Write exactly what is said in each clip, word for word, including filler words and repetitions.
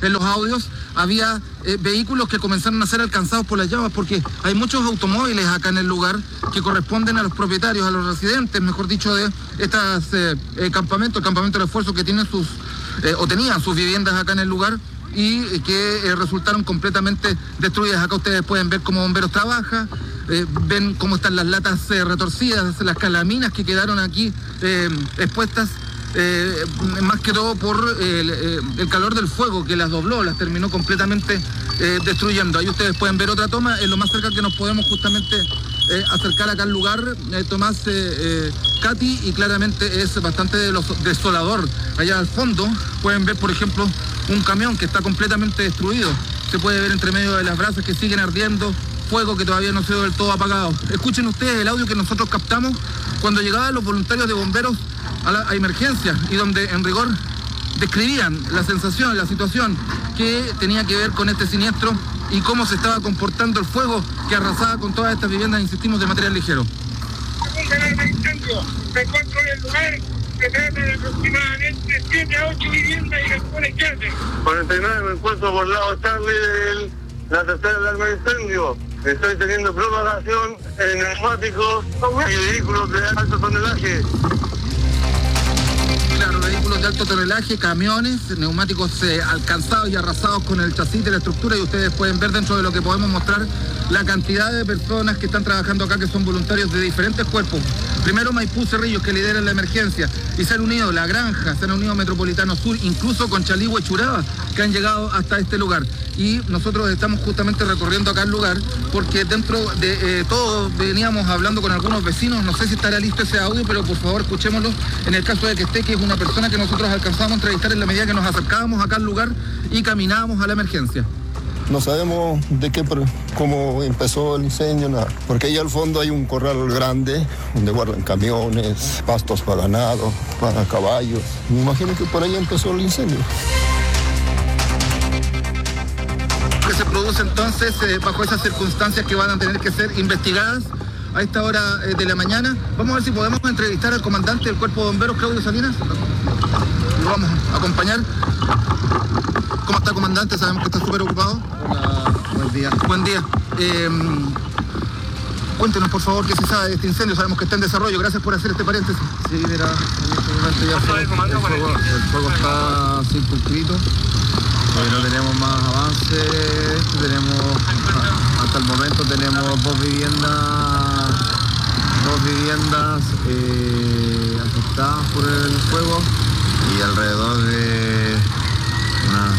en los audios, había eh, vehículos que comenzaron a ser alcanzados por las llamas, porque hay muchos automóviles acá en el lugar que corresponden a los propietarios, a los residentes, mejor dicho, de estos eh, eh, campamentos, el campamento de esfuerzo que tienen sus, eh, o tenían sus viviendas acá en el lugar, y eh, que eh, resultaron completamente destruidas. Acá ustedes pueden ver cómo bomberos trabajan, eh, ven cómo están las latas eh, retorcidas, las calaminas que quedaron aquí eh, expuestas, eh, más que todo por eh, el, eh, el calor del fuego que las dobló, las terminó completamente eh, destruyendo. Ahí ustedes pueden ver otra toma, es lo más cerca que nos podemos justamente eh, acercar acá al lugar, eh, Tomás, eh, eh, Katy, y claramente es bastante desolador. Allá al fondo pueden ver, por ejemplo, un camión que está completamente destruido. Se puede ver entre medio de las brasas que siguen ardiendo, fuego que todavía no ha sido del todo apagado. Escuchen ustedes el audio que nosotros captamos cuando llegaban los voluntarios de bomberos a la a emergencia, y donde en rigor describían la sensación, la situación que tenía que ver con este siniestro y cómo se estaba comportando el fuego que arrasaba con todas estas viviendas, insistimos, de material ligero. Me encuentro en el lugar, se trata de aproximadamente siete a ocho viviendas y después que hacen. cuarenta y nueve me encuentro por lado tarde de la tercera alarma de incendio. Estoy teniendo propagación en neumáticos y vehículos de alto tonelaje. Claro, vehículos de alto tonelaje, camiones, neumáticos eh, alcanzados y arrasados con el chasis de la estructura, y ustedes pueden ver dentro de lo que podemos mostrar la cantidad de personas que están trabajando acá, que son voluntarios de diferentes cuerpos. Primero Maipú Cerrillos, que lideran la emergencia, y se han unido La Granja, se han unido Metropolitano Sur, incluso con Chaligüe Churaba, que han llegado hasta este lugar. Y nosotros estamos justamente recorriendo acá el lugar, porque dentro de eh, todos veníamos hablando con algunos vecinos. No sé si estará listo ese audio, pero por favor escuchémoslo, en el caso de que esté, que es una persona que nosotros alcanzamos a entrevistar en la medida que nos acercábamos acá al lugar y caminábamos a la emergencia. No sabemos de qué, cómo empezó el incendio, nada. Porque ahí al fondo hay un corral grande donde guardan camiones, pastos para ganado, para caballos. Me imagino que por ahí empezó el incendio. Que se produce entonces eh, bajo esas circunstancias que van a tener que ser investigadas a esta hora eh, de la mañana. Vamos a ver si podemos entrevistar al comandante del Cuerpo de Bomberos, Claudio Salinas. Lo vamos a acompañar. ¿Cómo está, comandante? Sabemos que está súper ocupado. Hola, buen día. Buen día. Eh, cuéntenos, por favor, qué se sabe de este incendio. Sabemos que está en desarrollo. Gracias por hacer este paréntesis. Sí, mira, en este momento ya fue, el, fuego, el fuego está circunscrito. Eh, no tenemos más avances. Tenemos, hasta el momento tenemos dos viviendas, dos viviendas eh, afectadas por el fuego, y alrededor de unas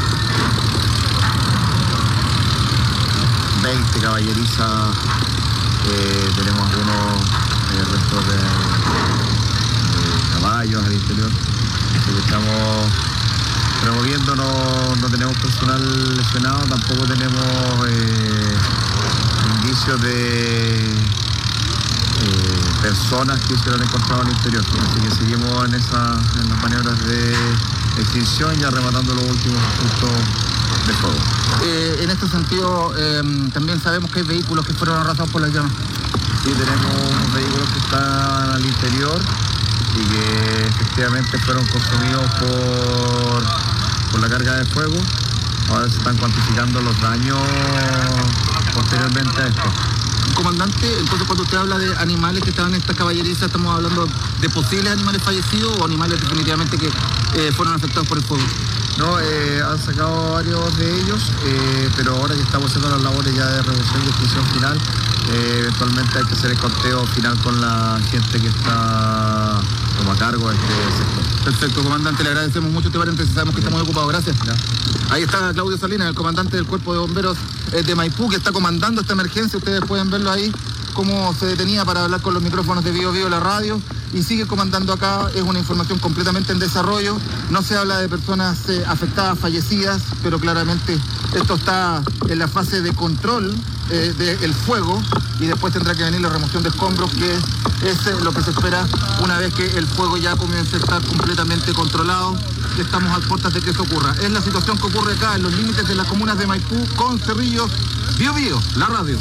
veinte caballerizas. Eh, tenemos algunos eh, restos de, de caballos al interior. Así que estamos removiendo, no, no tenemos personal lesionado, tampoco tenemos eh, indicios de eh, personas que se lo han encontrado al interior. Así que seguimos en, esa, en las maniobras de extinción, ya rematando los últimos puntos de fuego. Eh, en este sentido, eh, también sabemos que hay vehículos que fueron arrasados por las llamas. Sí, tenemos unos vehículos que están al interior y que efectivamente fueron consumidos por, por la carga de fuego. Ahora se están cuantificando los daños posteriormente a esto. Comandante, entonces cuando usted habla de animales que estaban en esta caballeriza, ¿estamos hablando de posibles animales fallecidos o animales definitivamente que eh, fueron afectados por el fuego? No, eh, han sacado varios de ellos, eh, pero ahora que estamos haciendo las labores ya de remoción y extinción final, eh, eventualmente hay que hacer el conteo final con la gente que está como a cargo de este sector. Perfecto, comandante, le agradecemos mucho este paréntesis, sabemos que está muy ocupado, gracias. ¿Ya? Ahí está Claudio Salinas, el comandante del Cuerpo de Bomberos eh, de Maipú, que está comandando esta emergencia. Ustedes pueden verlo ahí, cómo se detenía para hablar con los micrófonos de Bio Bio, la radio, y sigue comandando acá. Es una información completamente en desarrollo. No se habla de personas eh, afectadas, fallecidas, pero claramente esto está en la fase de control eh, del fuego, y después tendrá que venir la remoción de escombros, que es, es eh, lo que se espera una vez que el fuego ya comience a estar completamente controlado. Estamos a puertas de que eso ocurra. Es la situación que ocurre acá en los límites de las comunas de Maipú con Cerrillos. Bio Bio, la radio.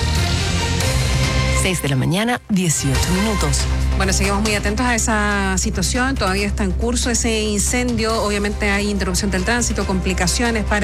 seis de la mañana, dieciocho minutos. Bueno, seguimos muy atentos a esa situación. Todavía está en curso ese incendio. Obviamente hay interrupción del tránsito, complicaciones para